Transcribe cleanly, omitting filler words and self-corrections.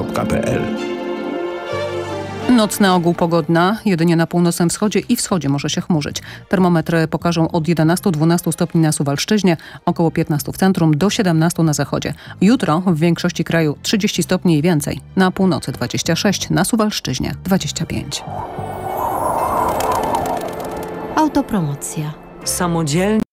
radio.pl. Noc na ogół pogodna, jedynie na północnym wschodzie i wschodzie może się chmurzyć. Termometry pokażą od 11-12 stopni na Suwalszczyźnie, około 15 w centrum, do 17 na zachodzie. Jutro w większości kraju 30 stopni i więcej. Na północy 26, na Suwalszczyźnie 25. Autopromocja. Samodzielnie